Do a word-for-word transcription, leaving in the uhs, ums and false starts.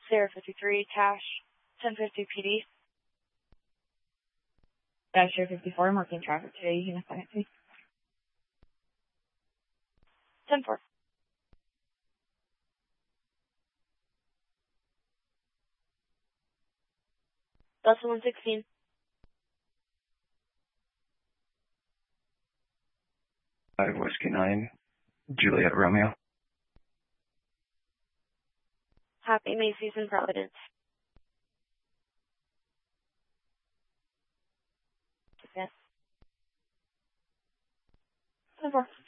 Sierra fifty-three, cash, ten fifty P D. Yeah, Sierra fifty-four, I'm working traffic today. You can assign it to me. ten four. Delta one sixteen. Five Whiskey nine, Juliet Romeo. Happy Macy's in Providence. Yes. ten four.